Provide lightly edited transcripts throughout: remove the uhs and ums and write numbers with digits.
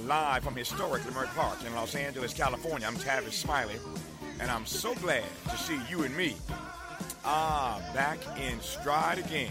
live from historic Leimert Park in Los Angeles, California. I'm Tavis Smiley, and I'm so glad to see you and me back in stride again.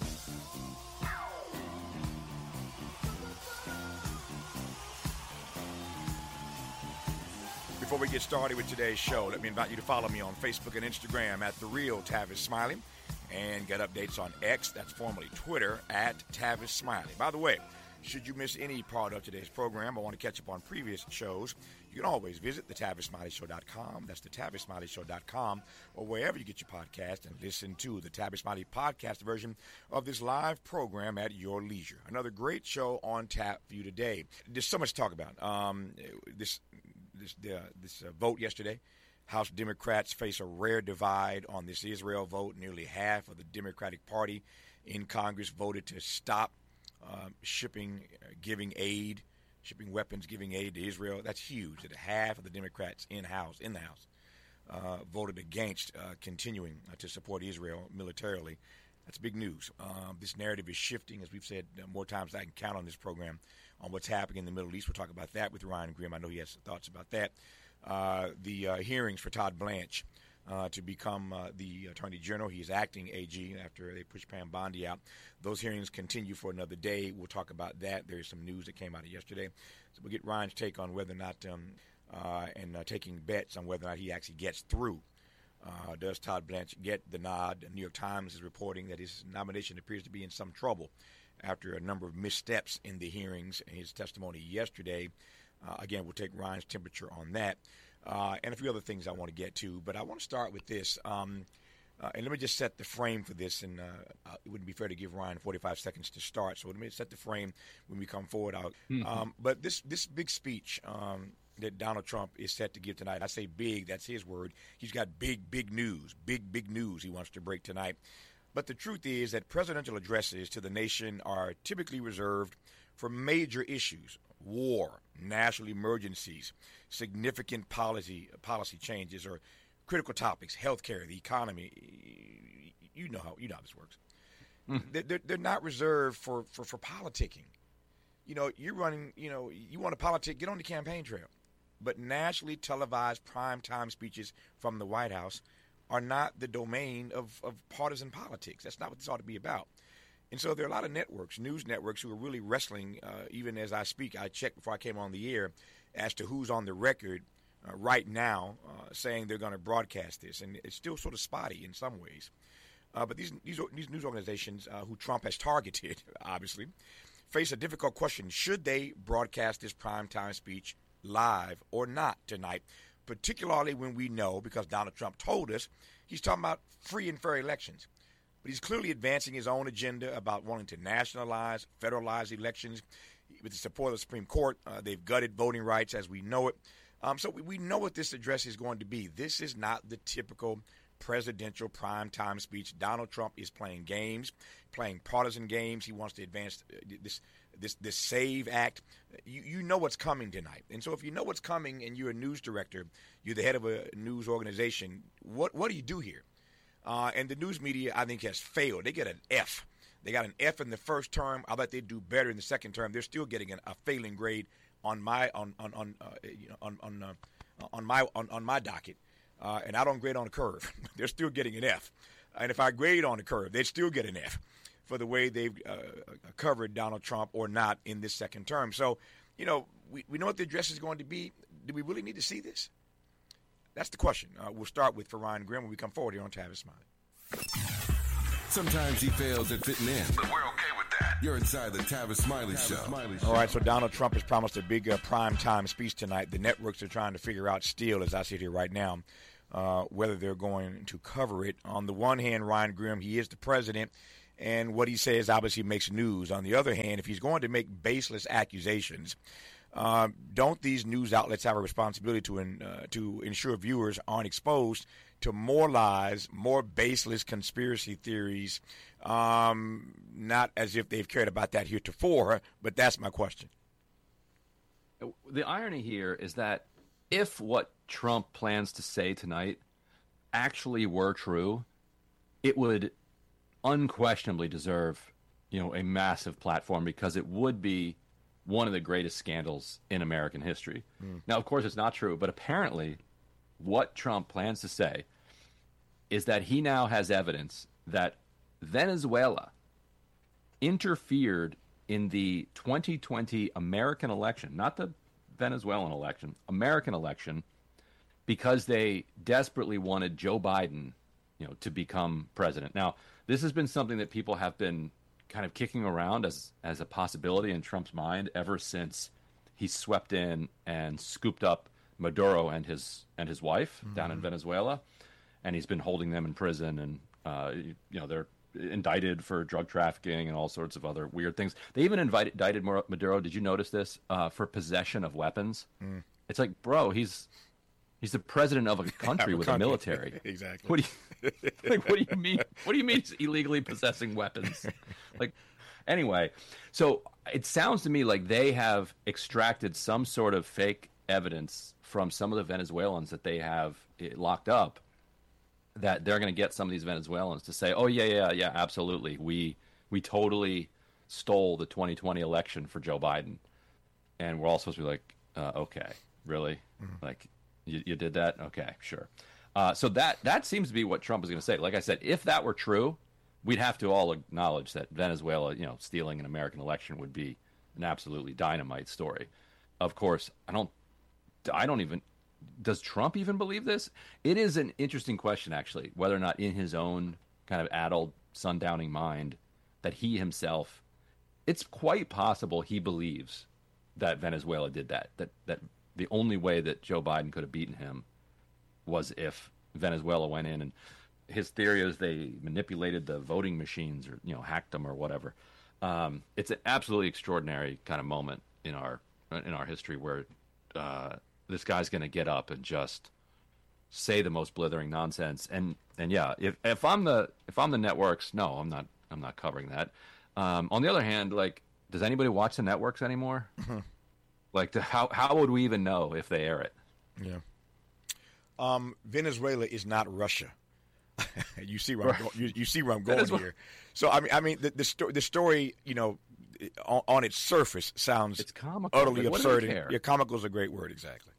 Before we get started with today's show, let me invite you to follow me on Facebook and Instagram at The Real Tavis Smiley, and get updates on X, that's formerly Twitter, at Tavis Smiley. By the way, should you miss any part of today's program or want to catch up on previous shows, you can always visit thetavisSmileyShow.com. That's thetavisSmileyShow.com, or wherever you get your podcast, and listen to the Tavis Smiley podcast version of this live program at your leisure. Another great show on tap for you today. There's so much to talk about. This vote yesterday. House Democrats face a rare divide on this Israel vote. Nearly half of the Democratic Party in Congress voted to stop shipping weapons, giving aid to Israel. That's huge. That half of the Democrats in the House voted against continuing to support Israel militarily. That's big news. This narrative is shifting, as we've said more times than I can count on this program, on what's happening in the Middle East. We'll talk about that with Ryan Grim. I know he has thoughts about that. The hearings for Todd Blanche to become the Attorney General. He is acting AG after they pushed Pam Bondi out. Those hearings continue for another day. We'll talk about that. There's some news that came out yesterday. So we'll get Ryan's take on whether or not, and taking bets on whether or not he actually gets through. Does Todd Blanche get the nod? The New York Times is reporting that his nomination appears to be in some trouble after a number of missteps in the hearings and his testimony yesterday. Again, we'll take Ryan's temperature on that. And a few other things I want to get to. But I want to start with this. And let me just set the frame for this. And it wouldn't be fair to give Ryan 45 seconds to start. So let me set the frame when we come forward out. But this big speech that Donald Trump is set to give tonight, I say big, that's his word. He's got big news, big news he wants to break tonight. But the truth is that presidential addresses to the nation are typically reserved for major issues: war, national emergencies, significant policy changes, or critical topics, healthcare, the economy. You know how this works. They're not reserved for politicking. You're running. You want to politic, get on the campaign trail. But nationally televised primetime speeches from the White House are not the domain of partisan politics. That's not what this ought to be about. And so there are a lot of networks, news networks, who are really wrestling, even as I speak. I checked before I came on the air as to who's on the record right now saying they're going to broadcast this. And it's still sort of spotty in some ways. But these news organizations who Trump has targeted, obviously, face a difficult question. Should they broadcast this primetime speech live or not tonight, particularly when we know, because Donald Trump told us, he's talking about free and fair elections. But he's clearly advancing his own agenda about wanting to nationalize, federalize elections. With the support of the Supreme Court, they've gutted voting rights as we know it. So we know what this address is going to be. This is not the typical presidential primetime speech. Donald Trump is playing games, playing partisan games. He wants to advance this SAVE Act. You know what's coming tonight. And so if you know what's coming and you're a news director, you're the head of a news organization, what do you do here? And the news media, I think, has failed. They get an F. They got an F in the first term. I bet they do better in the second term. They're still getting a failing grade on my docket, and I don't grade on the curve. They're still getting an F. And if I grade on the curve, they'd still get an F for the way they've covered Donald Trump or not in this second term. So, we know what the address is going to be. Do we really need to see this? That's the question. We'll start with for Ryan Grim when we come forward here on Tavis Smiley. Sometimes he fails at fitting in, but we're okay with that. You're inside the Tavis Smiley Show. All right, so Donald Trump has promised a big prime-time speech tonight. The networks are trying to figure out still, as I sit here right now, whether they're going to cover it. On the one hand, Ryan Grim, he is the president, and what he says obviously makes news. On the other hand, if he's going to make baseless accusations, don't these news outlets have a responsibility to ensure viewers aren't exposed to more lies, more baseless conspiracy theories, not as if they've cared about that heretofore, but that's my question. The irony here is that if what Trump plans to say tonight actually were true, it would unquestionably deserve, a massive platform, because it would be one of the greatest scandals in American history. Now, of course, it's not true, but apparently what Trump plans to say is that he now has evidence that Venezuela interfered in the 2020 American election, not the Venezuelan election, American election, because they desperately wanted Joe Biden, to become president. Now, this has been something that people have been kind of kicking around as a possibility in Trump's mind ever since he swept in and scooped up Maduro and his wife down in Venezuela, and he's been holding them in prison, and they're indicted for drug trafficking and all sorts of other weird things. They even indicted Maduro. Did you notice this? For possession of weapons. It's like, bro, he's the president of a country with a military. Exactly. What do you mean? What do you mean he's illegally possessing weapons? Anyway, so it sounds to me like they have extracted some sort of fake evidence from some of the Venezuelans that they have locked up, that they're going to get some of these Venezuelans to say, oh, yeah, absolutely. We totally stole the 2020 election for Joe Biden. And we're all supposed to be like, okay, really? Like, you did that? Okay, sure. So that seems to be what Trump is going to say. Like I said, if that were true, we'd have to all acknowledge that Venezuela, stealing an American election would be an absolutely dynamite story. Of course, I don't even, does Trump even believe this? It is an interesting question, actually, whether or not in his own kind of addled, sundowning mind that he himself, it's quite possible he believes that Venezuela did that the only way that Joe Biden could have beaten him was if Venezuela went in, and his theory is they manipulated the voting machines or, hacked them or whatever. It's an absolutely extraordinary kind of moment in our history where this guy's going to get up and just say the most blithering nonsense. And yeah, if I'm the networks, no, I'm not covering that. On the other hand, like, does anybody watch the networks anymore? Like, how would we even know if they air it? Yeah. Venezuela is not Russia. You see where I'm going. You see where I'm going here. So I mean, the story, on its surface sounds it's comical, utterly absurd. Yeah, comical is a great word, exactly.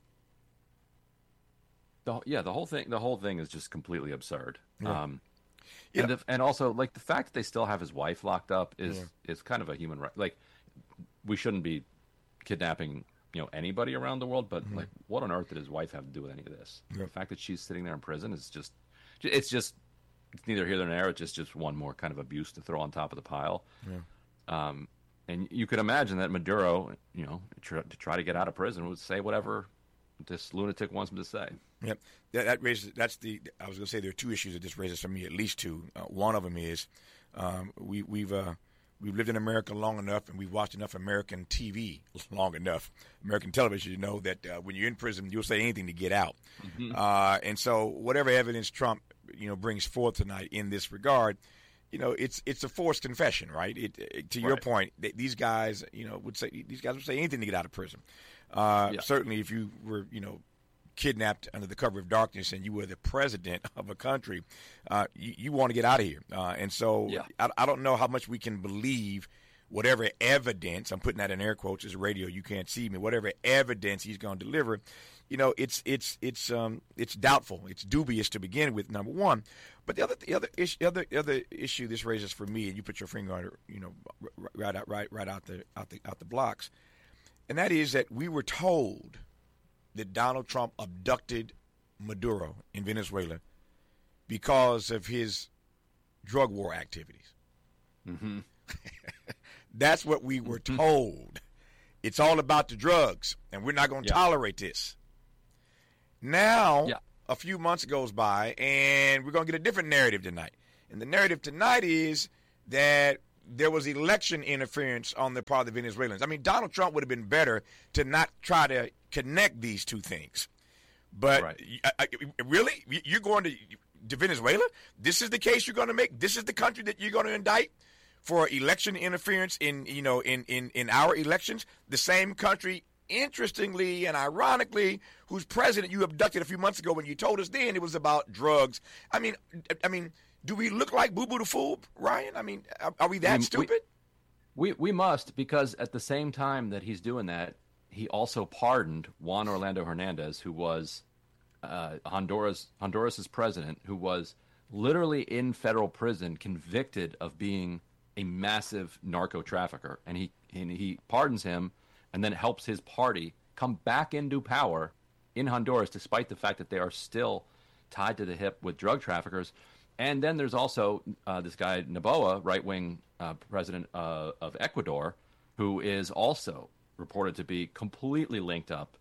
The whole thing is just completely absurd. Yeah. And also, like, the fact that they still have his wife locked up is kind of a human right. Like, we shouldn't be kidnapping anybody around the world, but like, what on earth did his wife have to do with any of this? The fact that she's sitting there in prison is just it's neither here nor there. It's just one more kind of abuse to throw on top of the pile. And you could imagine that Maduro, to try to get out of prison, would say whatever this lunatic wants him to say. Yep. That raises. I was going to say there are two issues that this raises for me, at least two. One of them is we've lived in America long enough, and we've watched enough American TV long enough, American television, to know that when you're in prison, you'll say anything to get out. And so whatever evidence Trump, brings forth tonight in this regard, it's a forced confession, right? To your point, these guys, would say anything to get out of prison. Certainly, if you were, kidnapped under the cover of darkness and you were the president of a country, you want to get out of here. And so I don't know how much we can believe whatever evidence, I'm putting that in air quotes, as a radio, you can't see me, whatever evidence he's going to deliver, it's doubtful. It's dubious to begin with, number one. But the other issue this raises for me, and you put your finger on it, right out the blocks, and that is that we were told that Donald Trump abducted Maduro in Venezuela because of his drug war activities. That's what we were told. It's all about the drugs, and we're not going to tolerate this. Now, a few months goes by, and we're going to get a different narrative tonight. And the narrative tonight is that there was election interference on the part of the Venezuelans. I mean, Donald Trump would have been better to not try to connect these two things. But really? You're going to Venezuela? This is the case you're going to make? This is the country that you're going to indict for election interference in our elections? The same country, interestingly and ironically, whose president you abducted a few months ago when you told us then it was about drugs. I mean, do we look like Boo Boo the Fool, Ryan? I mean, are we that stupid? We must, because at the same time that he's doing that, he also pardoned Juan Orlando Hernandez, who was Honduras's president, who was literally in federal prison, convicted of being a massive narco trafficker, and he pardons him, and then helps his party come back into power in Honduras, despite the fact that they are still tied to the hip with drug traffickers. And then there's also this guy Noboa, right-wing president of Ecuador, who is also reported to be completely linked up.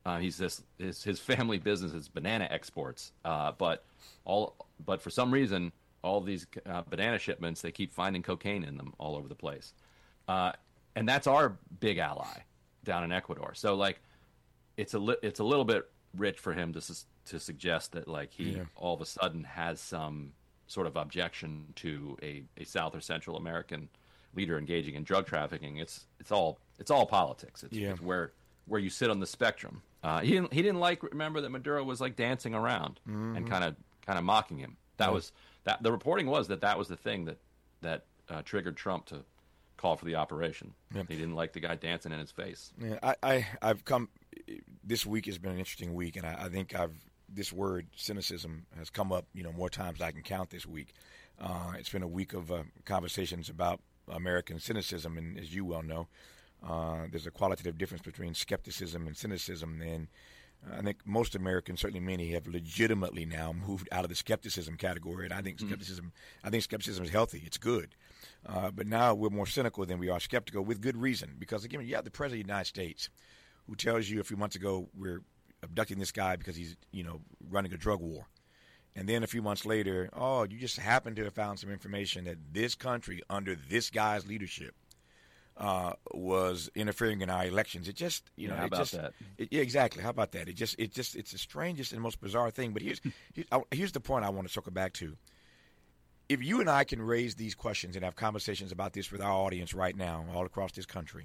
His family business is banana exports, but for some reason, all these banana shipments, they keep finding cocaine in them all over the place, and that's our big ally down in Ecuador. So like, it's a little bit rich for him to suggest that like he all of a sudden has some sort of objection to a South or Central American leader engaging in drug trafficking. It's all politics. It's where you sit on the spectrum. He didn't remember that Maduro was like dancing around and kind of mocking him. That was that the reporting was that was the thing that triggered Trump to call for the operation. He didn't like the guy dancing in his face. I've come. This week has been an interesting week, and I think this word cynicism has come up more times than I can count this week. It's been a week of conversations about American cynicism, and as you well know, there's a qualitative difference between skepticism and cynicism, and I think most Americans, certainly many, have legitimately now moved out of the skepticism category, and I think skepticism is healthy. It's good. But now we're more cynical than we are skeptical, with good reason, because again, you have the President of the United States who tells you a few months ago we're abducting this guy because he's running a drug war. And then a few months later, you just happen to have found some information that this country, under this guy's leadership, was interfering in our elections. It just, how about that? Yeah, exactly. How about that? It's the strangest and most bizarre thing. But here's the point I want to circle back to. If you and I can raise these questions and have conversations about this with our audience right now, all across this country,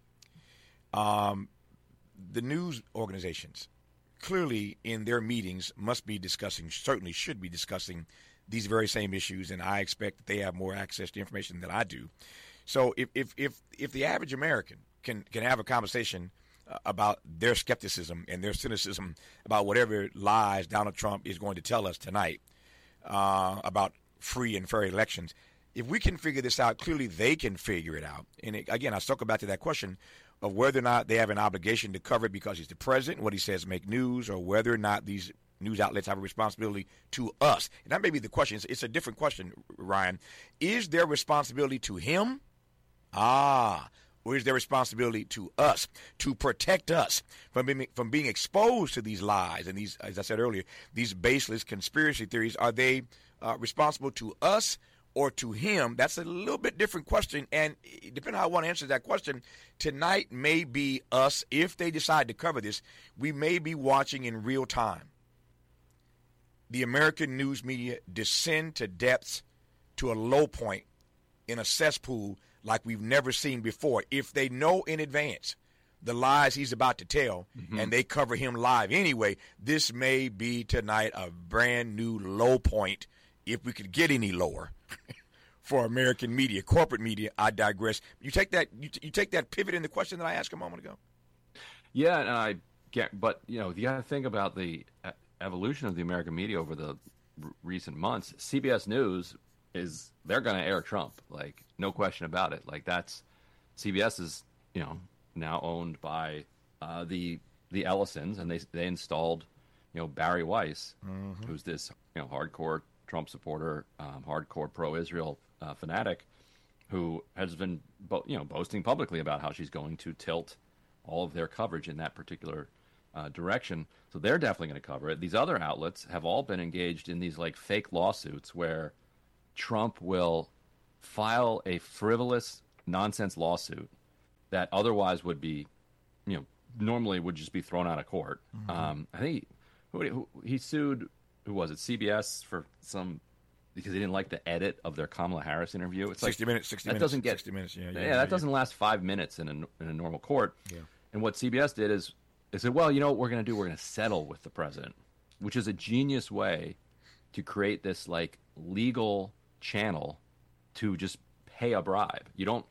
the news organizations clearly in their meetings certainly should be discussing these very same issues, and I expect that they have more access to information than I do. So if the average American can have a conversation about their skepticism and their cynicism about whatever lies Donald Trump is going to tell us tonight about free and fair elections, if we can figure this out, clearly they can figure it out. And again, I circle back to that question of whether or not they have an obligation to cover it because he's the president, what he says make news, or whether or not these news outlets have a responsibility to us. And that may be the question. It's a different question, Ryan. Is their responsibility to him? Or is their responsibility to us, to protect us from being exposed to these lies and these, as I said earlier, these baseless conspiracy theories? Are they responsible to us or to him? That's a little bit different question, and depending on how I want to answer that question, tonight may be us. If they decide to cover this, we may be watching in real time the American news media descend to depths, to a low point in a cesspool like we've never seen before. If they know in advance the lies he's about to tell, and they cover him live anyway, this may be tonight a brand new low point, if we could get any lower, for American media, corporate media. I digress. You take that pivot in the question that I asked a moment ago. Yeah, and I get, but you got to think about the evolution of the American media over the recent months. CBS News they're going to air Trump, like no question about it. Like CBS is now owned by the Ellisons, and they installed Barry Weiss, who's this hardcore Trump supporter, hardcore pro-Israel fanatic, who has been boasting publicly about how she's going to tilt all of their coverage in that particular direction. So they're definitely going to cover it. These other outlets have all been engaged in these like fake lawsuits where Trump will file a frivolous nonsense lawsuit that otherwise would be, normally would just be thrown out of court. I think he sued, who was it, CBS for because he didn't like the edit of their Kamala Harris interview. It's 60 minutes. Doesn't get 60 minutes. That doesn't last 5 minutes in a normal court. Yeah. And what CBS did is they said, well, you know what we're going to do? We're going to settle with the president, which is a genius way to create this like legal channel to just pay a bribe. You don't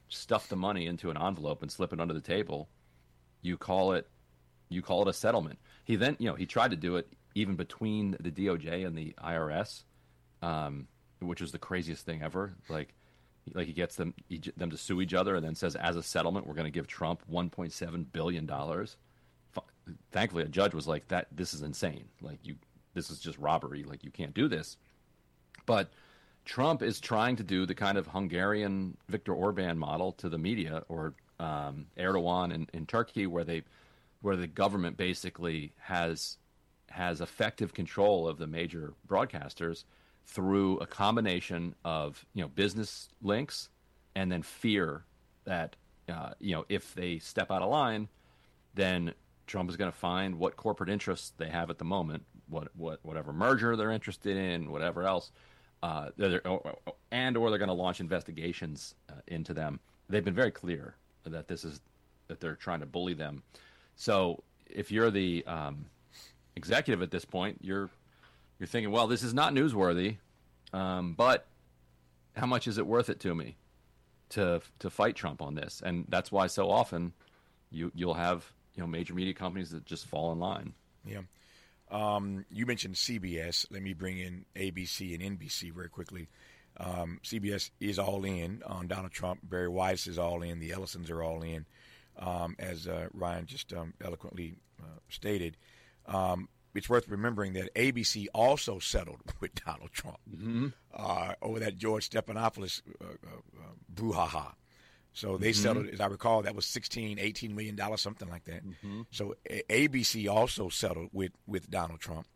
stuff the money into an envelope and slip it under the table, you call it a settlement. He then, he tried to do it even between the DOJ and the IRS, which was the craziest thing ever. Like he gets them to sue each other and then says, as a settlement, we're going to give Trump $1.7 billion. Thankfully, a judge was like, this is insane. Like, this is just robbery. Like, you can't do this. But Trump is trying to do the kind of Hungarian Viktor Orban model to the media, or Erdogan in Turkey, where the government basically has effective control of the major broadcasters through a combination of business links and then fear that if they step out of line, then Trump is going to find what corporate interests they have at the moment, whatever merger they're interested in, whatever else, or they're going to launch investigations into them. They've been very clear that they're trying to bully them. So if you're the executive at this point, you're thinking, well, this is not newsworthy, but how much is it worth it to me to fight Trump on this? And that's why so often you'll have major media companies that just fall in line. Yeah. You mentioned CBS. Let me bring in ABC and NBC very quickly. CBS is all in on Donald Trump. Barry Weiss is all in. The Ellisons are all in, as Ryan just eloquently stated. It's worth remembering that ABC also settled with Donald Trump over that George Stephanopoulos brouhaha. So they settled, as I recall, that was $18 million, something like that. So ABC also settled with Donald Trump.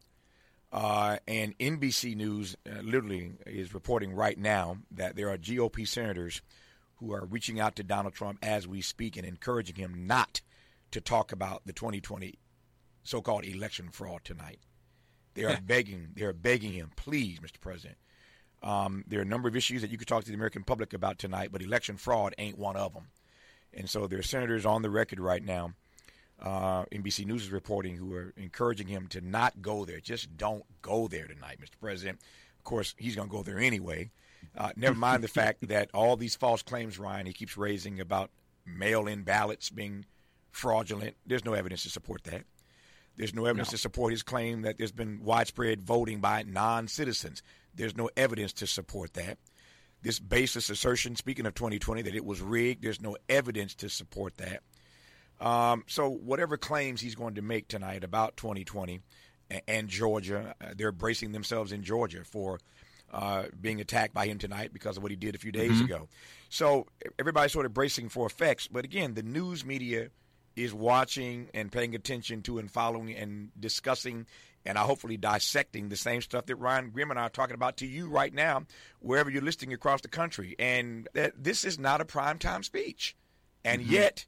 And NBC News literally is reporting right now that there are GOP senators who are reaching out to Donald Trump as we speak and encouraging him not to talk about the 2020 so-called election fraud tonight. They are begging him, please, Mr. President. There are a number of issues that you could talk to the American public about tonight, but election fraud ain't one of them. And so there are senators on the record right now, NBC News is reporting, who are encouraging him to not go there. Just don't go there tonight, Mr. President. Of course, he's going to go there anyway. Never mind the fact that all these false claims, Ryan, he keeps raising about mail-in ballots being fraudulent. There's no evidence to support that. There's no evidence to support his claim that there's been widespread voting by non-citizens. There's no evidence to support that. This baseless assertion, speaking of 2020, that it was rigged, there's no evidence to support that. So whatever claims he's going to make tonight about 2020 and Georgia, they're bracing themselves in Georgia for being attacked by him tonight because of what he did a few days ago. So everybody's sort of bracing for effects. But again, the news media is watching and paying attention to and following and discussing and hopefully dissecting the same stuff that Ryan Grim and I are talking about to you right now, wherever you're listening across the country. And that this is not a primetime speech. And yet,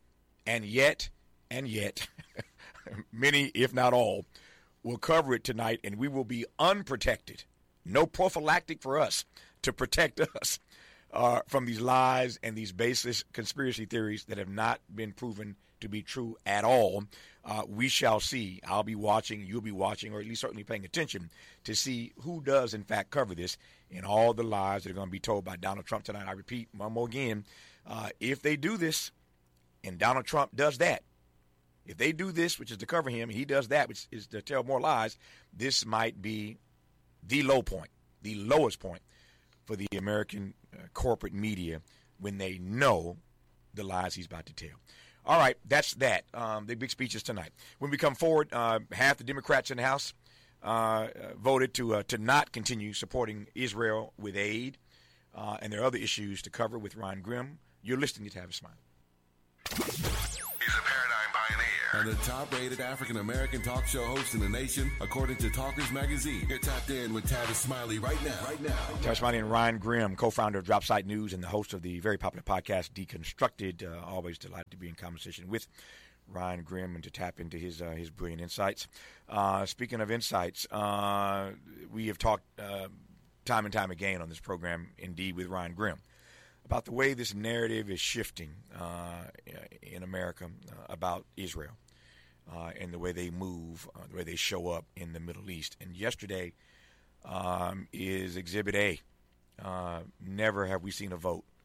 many, if not all, will cover it tonight, and we will be unprotected. No prophylactic for us to protect us from these lies and these baseless conspiracy theories that have not been proven to be true at all. We shall see. I'll be watching, you'll be watching, or at least certainly paying attention to see who does, in fact, cover this and all the lies that are going to be told by Donald Trump tonight. I repeat one more again, if they do this and Donald Trump does that, if they do this, which is to cover him, and he does that, which is to tell more lies, this might be the low point, the lowest point for the American corporate media when they know the lies he's about to tell. All right, that's that. The big speeches tonight. When we come forward, half the Democrats in the House voted to not continue supporting Israel with aid, and there are other issues to cover with Ryan Grim. You're listening to Tavis Smiley. He's a paradigm pioneer and the top-rated African-American talk show host in the nation, according to Talkers Magazine. You're tapped in with Tavis Smiley right now. Tavis Smiley and Ryan Grim, co-founder of Dropsite News and the host of the very popular podcast Deconstructed. Always delighted to be in conversation with Ryan Grim and to tap into his brilliant insights. Speaking of insights, we have talked time and time again on this program, indeed, with Ryan Grim, about the way this narrative is shifting in America about Israel and the way they move, the way they show up in the Middle East. And yesterday is Exhibit A. Never have we seen a vote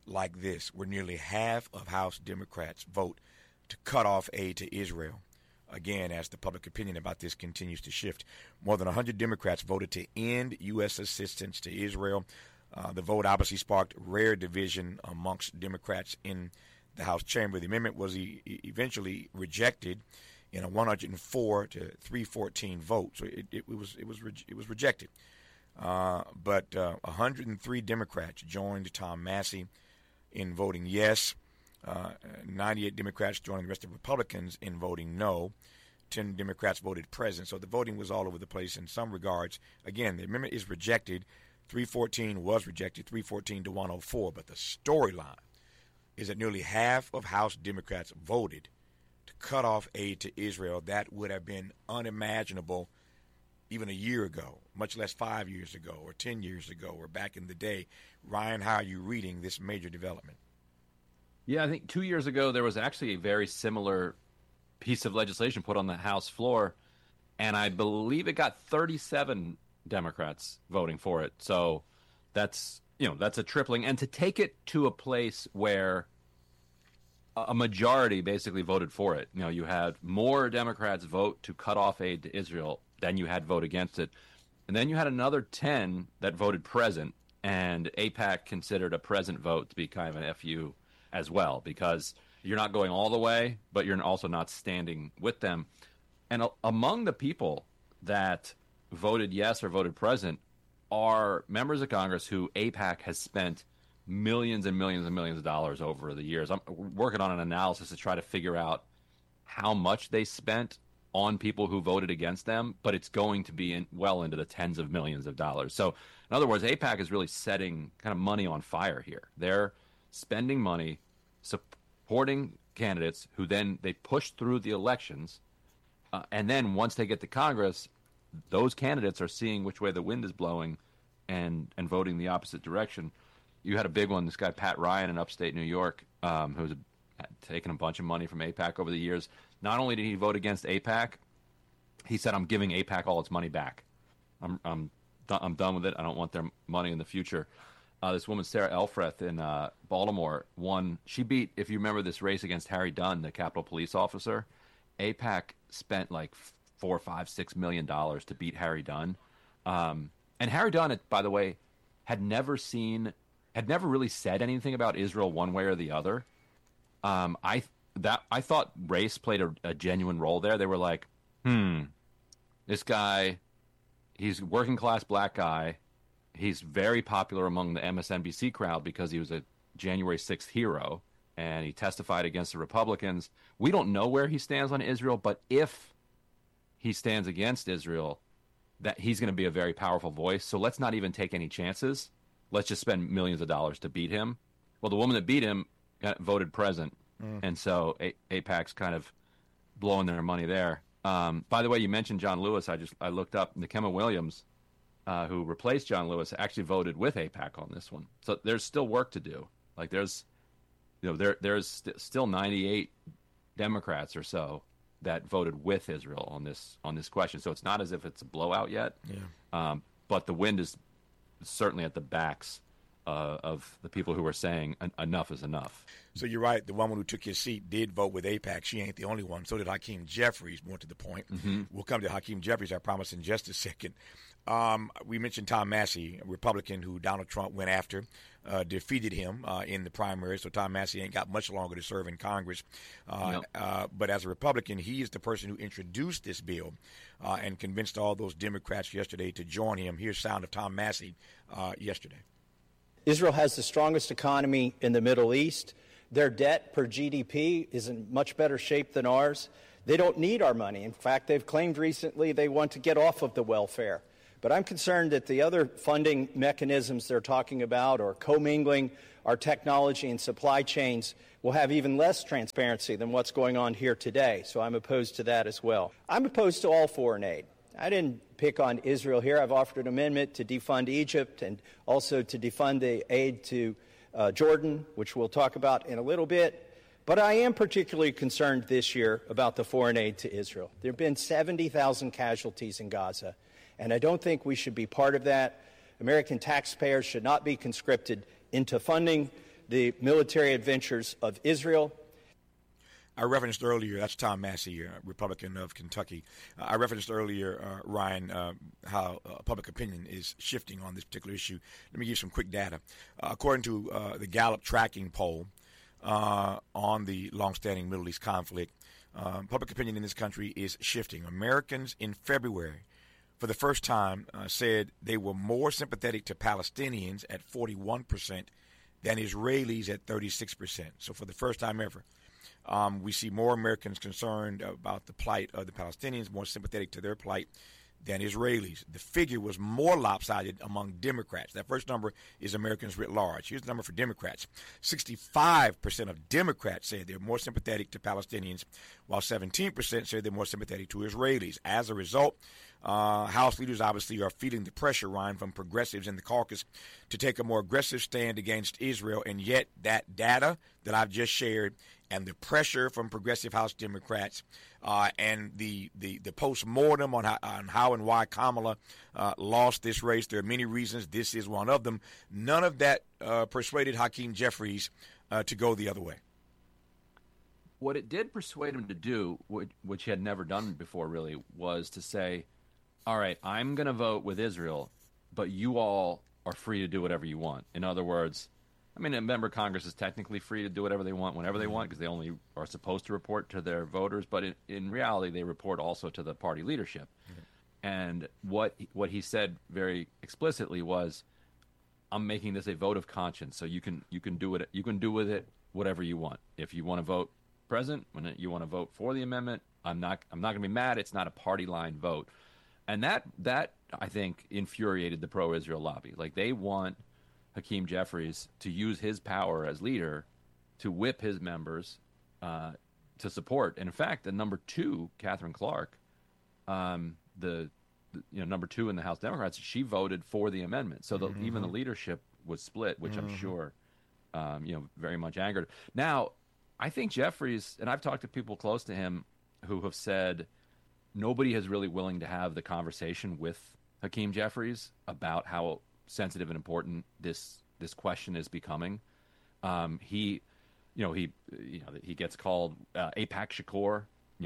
like this, where nearly half of House Democrats vote to cut off aid to Israel. Again, as the public opinion about this continues to shift, more than 100 Democrats voted to end U.S. assistance to Israel. The vote obviously sparked rare division amongst Democrats in the House chamber. The amendment was eventually rejected in a 104 to 314 vote, so it was rejected. But 103 Democrats joined Tom Massie in voting yes. 98 Democrats joining the rest of Republicans in voting no. 10 Democrats voted present. So the voting was all over the place in some regards. Again, the amendment is rejected. 314 was rejected, 314 to 104. But the storyline is that nearly half of House Democrats voted to cut off aid to Israel. That would have been unimaginable even a year ago, much less 5 years ago or 10 years ago or back in the day. Ryan, how are you reading this major development? Yeah, I think 2 years ago there was actually a very similar piece of legislation put on the House floor, and I believe it got 37 Democrats voting for it. So that's a tripling. And to take it to a place where a majority basically voted for it. You had more Democrats vote to cut off aid to Israel than you had vote against it. And then you had another 10 that voted present, and AIPAC considered a present vote to be kind of an FU as well, because you're not going all the way, but you're also not standing with them. And among the people that voted yes or voted present are members of Congress who AIPAC has spent millions and millions and millions of dollars over the years. I'm working on an analysis to try to figure out how much they spent on people who voted against them, but it's going to be well into the tens of millions of dollars. So, in other words, AIPAC is really setting kind of money on fire here. They're spending money supporting candidates who then they push through the elections, and then once they get to Congress, those candidates are seeing which way the wind is blowing and voting the opposite direction. You had a big one, this guy Pat Ryan in upstate New York, who's taken a bunch of money from AIPAC over the years. Not only did he vote against AIPAC, he said, "I'm giving AIPAC all its money back. I'm done with it. I don't want their money in the future." This woman, Sarah Elfreth in Baltimore, won. She beat, if you remember this race against Harry Dunn, the Capitol Police officer. AIPAC spent like $4, $5, $6 million to beat Harry Dunn. And Harry Dunn, by the way, had never really said anything about Israel one way or the other. I thought race played a genuine role there. They were like, this guy, he's a working class black guy. He's very popular among the MSNBC crowd because he was a January 6th hero, and he testified against the Republicans. We don't know where he stands on Israel, but if he stands against Israel, that he's going to be a very powerful voice. So let's not even take any chances. Let's just spend millions of dollars to beat him. Well, the woman that beat him voted present, and so AIPAC's kind of blowing their money there. By the way, you mentioned John Lewis. I looked up Nikema Williams, who replaced John Lewis, actually voted with AIPAC on this one. So there's still work to do. Like there's still 98 Democrats or so that voted with Israel on this question. So it's not as if it's a blowout yet. Yeah. But the wind is certainly at the backs of the people who are saying enough is enough. So you're right. The woman who took his seat did vote with AIPAC. She ain't the only one. So did Hakeem Jeffries, more to the point. Mm-hmm. We'll come to Hakeem Jeffries, I promise, in just a second. We mentioned Tom Massie, a Republican who Donald Trump went after, defeated him in the primary. So Tom Massie ain't got much longer to serve in Congress. But as a Republican, he is the person who introduced this bill and convinced all those Democrats yesterday to join him. Here's sound of Tom Massie yesterday. Israel has the strongest economy in the Middle East. Their debt per GDP is in much better shape than ours. They don't need our money. In fact, they've claimed recently they want to get off of the welfare. But I'm concerned that the other funding mechanisms they're talking about, or commingling our technology and supply chains, will have even less transparency than what's going on here today. So I'm opposed to that as well. I'm opposed to all foreign aid. I didn't pick on Israel here. I've offered an amendment to defund Egypt and also to defund the aid to Jordan, which we'll talk about in a little bit. But I am particularly concerned this year about the foreign aid to Israel. There have been 70,000 casualties in Gaza, and I don't think we should be part of that. American taxpayers should not be conscripted into funding the military adventures of Israel. I referenced earlier, that's Tom Massey, Republican of Kentucky. I referenced earlier, Ryan, how public opinion is shifting on this particular issue. Let me give you some quick data. According to the Gallup tracking poll on the longstanding Middle East conflict, public opinion in this country is shifting. Americans in February, for the first time, said they were more sympathetic to Palestinians at 41% than Israelis at 36%. So for the first time ever, we see more Americans concerned about the plight of the Palestinians, more sympathetic to their plight than Israelis. The figure was more lopsided among Democrats. That first number is Americans writ large. Here's the number for Democrats. 65% of Democrats say they're more sympathetic to Palestinians, while 17% say they're more sympathetic to Israelis. As a result, House leaders obviously are feeling the pressure, Ryan, from progressives in the caucus to take a more aggressive stand against Israel, and yet that data that I've just shared and the pressure from progressive House Democrats and the post-mortem on how and why Kamala lost this race. There are many reasons. This is one of them. None of that persuaded Hakeem Jeffries to go the other way. What it did persuade him to do, which he had never done before really, was to say, all right, I'm going to vote with Israel, but you all are free to do whatever you want. In other words, I mean, a member of Congress is technically free to do whatever they want, whenever they want, because they only are supposed to report to their voters. But in reality, they report also to the party leadership. Mm-hmm. And what he said very explicitly was, "I'm making this a vote of conscience. So you can do it. You can do with it whatever you want. If you want to vote present, when you want to vote for the amendment, I'm not going to be mad. It's not a party line vote." And that I think infuriated the pro-Israel lobby. Like, they want Hakeem Jeffries to use his power as leader to whip his members to support. And in fact, the number two, Catherine Clark, the number two in the House Democrats, she voted for the amendment. So even the leadership was split, which I'm sure very much angered. Now, I think Jeffries, and I've talked to people close to him who have said nobody is really willing to have the conversation with Hakeem Jeffries about how sensitive and important this question is becoming. He gets called AIPAC Shakur.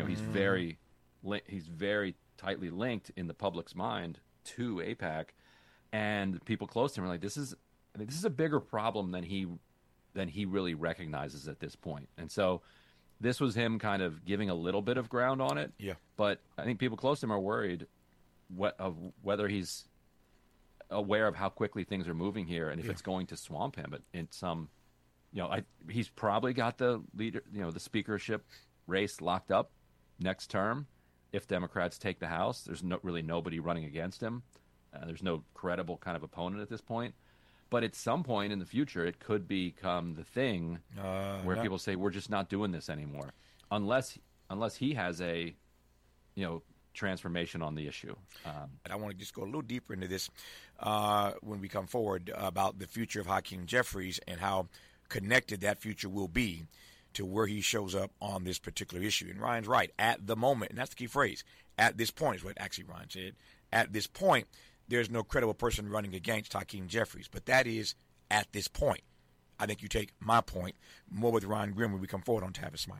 He's very tightly linked in the public's mind to AIPAC, and people close to him are like, this is a bigger problem than he really recognizes at this point. And so this was him kind of giving a little bit of ground on it. Yeah. But I think people close to him are worried of whether he's aware of how quickly things are moving here, and if it's going to swamp him. But in some, he's probably got the leader, the speakership race locked up next term. If Democrats take the House, there's really nobody running against him. There's no credible kind of opponent at this point. But at some point in the future, it could become the thing where people say, we're just not doing this anymore, unless he has a, transformation on the issue. And I want to just go a little deeper into this when we come forward about the future of Hakeem Jeffries and how connected that future will be to where he shows up on this particular issue. And Ryan's right. At the moment, and that's the key phrase, at this point is what actually Ryan said. At this point, there's no credible person running against Hakeem Jeffries. But that is at this point. I think you take my point more with Ryan Grim when we come forward on Tavis Smiley.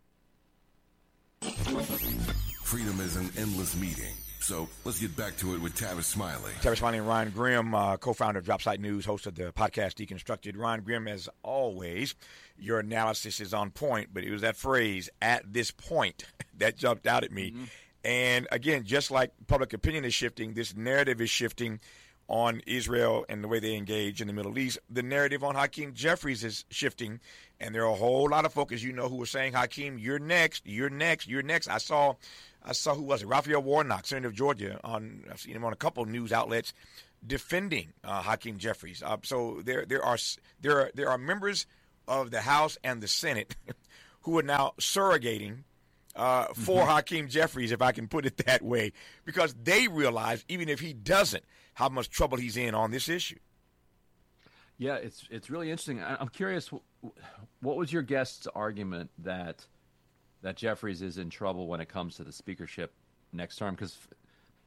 Freedom is an endless meeting. So let's get back to it with Tavis Smiley. Tavis Smiley and Ryan Grim, co-founder of Dropsite News, host of the podcast Deconstructed. Ryan Grim, as always, your analysis is on point, but it was that phrase, at this point, that jumped out at me. Mm-hmm. And again, just like public opinion is shifting, this narrative is shifting on Israel and the way they engage in the Middle East. The narrative on Hakeem Jeffries is shifting, and there are a whole lot of folks, who were saying, Hakeem, you're next, you're next, you're next. I saw who was it? Raphael Warnock, Senator of Georgia. I've seen him on a couple of news outlets defending Hakeem Jeffries. So there are members of the House and the Senate who are now surrogating for Hakeem Jeffries, if I can put it that way, because they realize, even if he doesn't, how much trouble he's in on this issue. Yeah, it's really interesting. I'm curious, what was your guest's argument that Jeffries is in trouble when it comes to the speakership next term? Because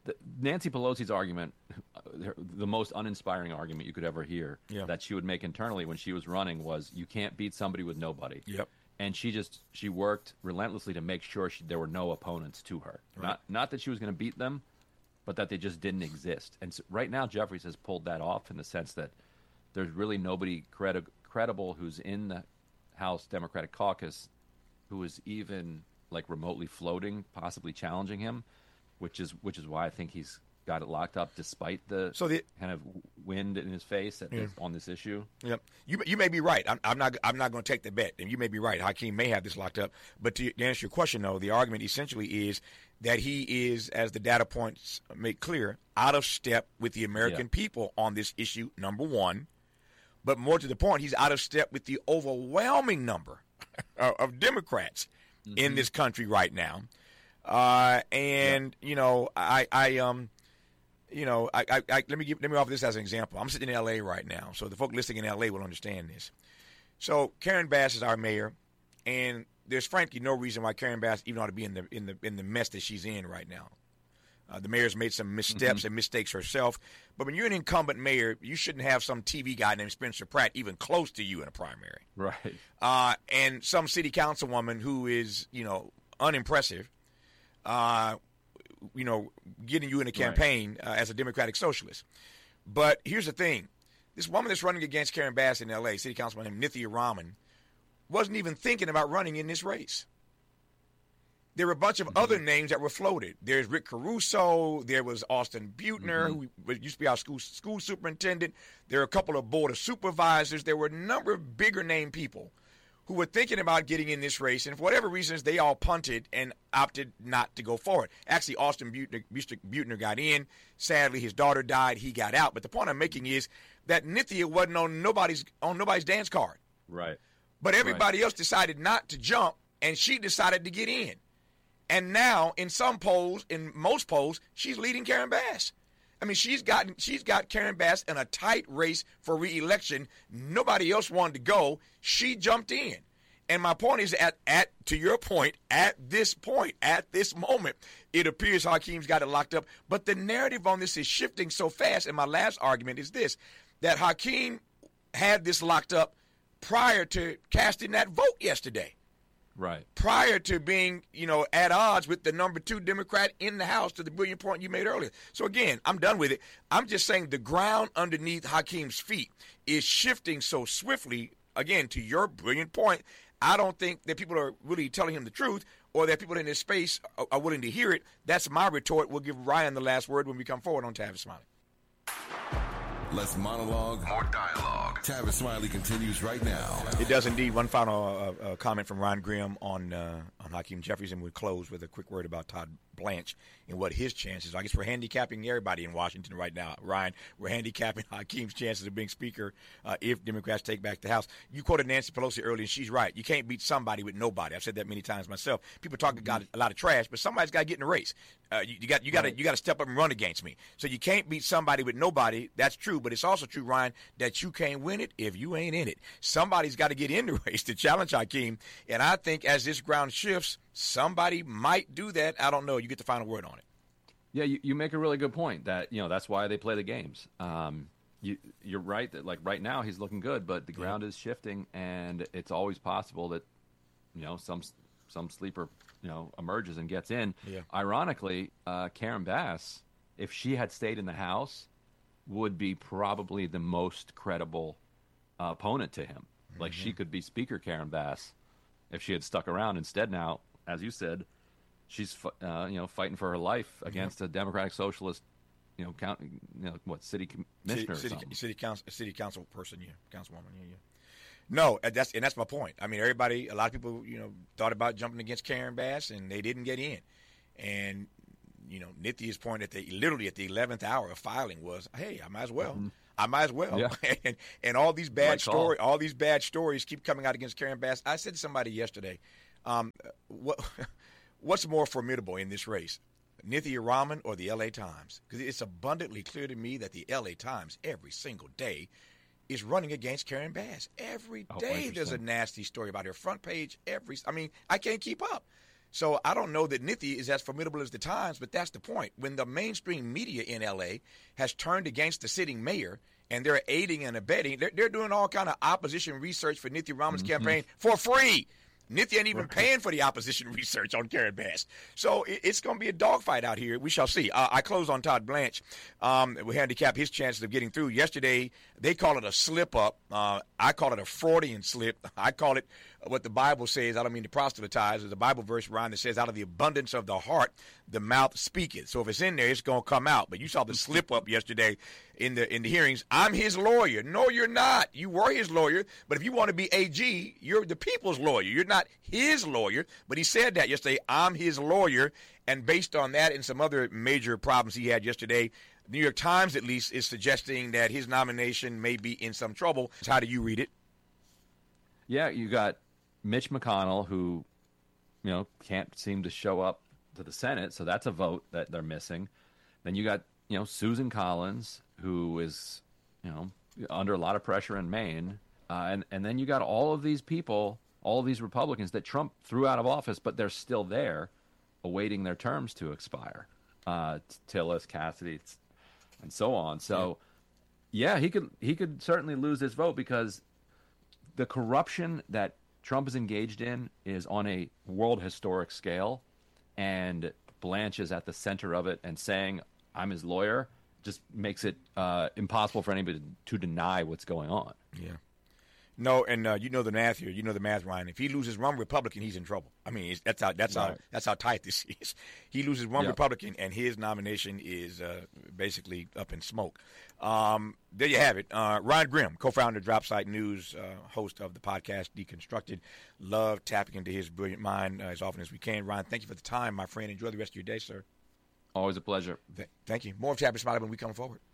Nancy Pelosi's argument, the most uninspiring argument you could ever hear that she would make internally when she was running was, you can't beat somebody with nobody. Yep. And she worked relentlessly to make sure there were no opponents to her. Right. Not that she was going to beat them, but that they just didn't exist. And so right now, Jeffries has pulled that off in the sense that there's really nobody credible who's in the House Democratic Caucus who is even like remotely floating, possibly challenging him. Which is why I think he's got it locked up, despite the kind of wind in his face on this issue. Yep, you may be right. I'm not going to take the bet, and you may be right. Hakeem may have this locked up. But to answer your question, though, the argument essentially is that he is, as the data points make clear, out of step with the American people on this issue. Number one, but more to the point, he's out of step with the overwhelming number of Democrats in this country right now. Let me offer this as an example. I'm sitting in L.A. right now, so the folk listening in L.A. will understand this. So Karen Bass is our mayor, and there's frankly no reason why Karen Bass even ought to be in the mess that she's in right now. The mayor's made some missteps and mistakes herself, but when you're an incumbent mayor, you shouldn't have some TV guy named Spencer Pratt even close to you in a primary, right? And some city councilwoman who is unimpressive. Getting you in a campaign as a Democratic Socialist. But here's the thing. This woman that's running against Karen Bass in L.A., City Councilman named Nithya Raman, wasn't even thinking about running in this race. There were a bunch of other names that were floated. There's Rick Caruso. There was Austin Butner, who used to be our school superintendent. There are a couple of board of supervisors. There were a number of bigger name people who were thinking about getting in this race, and for whatever reasons, they all punted and opted not to go forward. Actually, Austin Butner got in. Sadly, his daughter died. He got out. But the point I'm making is that Nithya wasn't on nobody's dance card. Right. But everybody else decided not to jump, and she decided to get in. And now, in most polls, she's leading Karen Bass. I mean, she's got Karen Bass in a tight race for re-election. Nobody else wanted to go. She jumped in. And my point is, to your point, at this moment, it appears Hakeem's got it locked up. But the narrative on this is shifting so fast. And my last argument is this, that Hakeem had this locked up prior to casting that vote yesterday. Right. Prior to being, at odds with the number 2 Democrat in the House, to the brilliant point you made earlier. So, again, I'm done with it. I'm just saying the ground underneath Hakeem's feet is shifting so swiftly, again, to your brilliant point. I don't think that people are really telling him the truth, or that people in this space are willing to hear it. That's my retort. We'll give Ryan the last word when we come forward on Tavis Smiley. Less monologue, more dialogue. Tavis Smiley continues right now. It does indeed. One final comment from Ron Grimm on Hakeem Jeffries, and we'll close with a quick word about Todd Blanche and what his chances are. I guess we're handicapping everybody in Washington right now. Ryan, we're handicapping Hakeem's chances of being Speaker if Democrats take back the House. You quoted Nancy Pelosi earlier, and she's right. You can't beat somebody with nobody. I've said that many times myself. People talk about a lot of trash, but somebody's got to get in the race. You got to step up and run against me. So you can't beat somebody with nobody. That's true, but it's also true, Ryan, that you can't win it if you ain't in it. Somebody's got to get in the race to challenge Hakeem, and I think as this ground shifts, somebody might do that. I don't know. You get the final word on it. Yeah, you make a really good point that, that's why they play the games. You're right that, like, right now he's looking good, but the ground is shifting, and it's always possible that, some sleeper, emerges and gets in. Yeah. Ironically, Karen Bass, if she had stayed in the House, would be probably the most credible opponent to him. Mm-hmm. Like, she could be Speaker Karen Bass if she had stuck around. Instead now, as you said, she's fighting for her life against a Democratic Socialist, city commissioner, city council person, councilwoman, No, that's my point. I mean, a lot of people, thought about jumping against Karen Bass, and they didn't get in. And Nithya's point literally at the 11th hour of filing was, hey, I might as well. Mm-hmm. I might as well. Yeah. and all these bad stories keep coming out against Karen Bass. I said to somebody yesterday, what's more formidable in this race, Nithya Raman or the L.A. Times? Because it's abundantly clear to me that the L.A. Times every single day is running against Karen Bass. Every day there's a nasty story about her front page. I can't keep up. So I don't know that Nithi is as formidable as the Times, but that's the point. When the mainstream media in L.A. has turned against the sitting mayor and they're aiding and abetting, they're doing all kind of opposition research for Nithi Raman's campaign for free. Nithi ain't even paying for the opposition research on Karen Bass. So it's going to be a dogfight out here. We shall see. I close on Todd Blanche. We handicap his chances of getting through. Yesterday, they call it a slip-up. I call it a Freudian slip. I call it what the Bible says. I don't mean to proselytize. There's a Bible verse, Ryan, that says, out of the abundance of the heart, the mouth speaketh. So if it's in there, it's going to come out. But you saw the slip-up yesterday in the hearings. I'm his lawyer. No, you're not. You were his lawyer. But if you want to be AG, you're the people's lawyer. You're not his lawyer. But he said that yesterday, I'm his lawyer. And based on that and some other major problems he had yesterday, the New York Times, at least, is suggesting that his nomination may be in some trouble. How do you read it? Yeah, you got Mitch McConnell, who, can't seem to show up to the Senate, so that's a vote that they're missing. Then you got, Susan Collins, who is, under a lot of pressure in Maine. And then you got all of these people, all of these Republicans that Trump threw out of office, but they're still there awaiting their terms to expire. Tillis, Cassidy, and so on. So, yeah, he could certainly lose this vote because the corruption that Trump is engaged in is on a world historic scale, and Blanche is at the center of it, and saying, I'm his lawyer, just makes it impossible for anybody to deny what's going on. Yeah. No, and you know the math here. You know the math, Ryan. If he loses one Republican, he's in trouble. I mean, that's how tight this is. He loses one Republican, and his nomination is basically up in smoke. There you have it. Ryan Grim, co-founder of Dropsite News, host of the podcast Deconstructed. Love tapping into his brilliant mind as often as we can. Ryan, thank you for the time, my friend. Enjoy the rest of your day, sir. Always a pleasure. Thank you. More of Tavis Smiley when we come forward.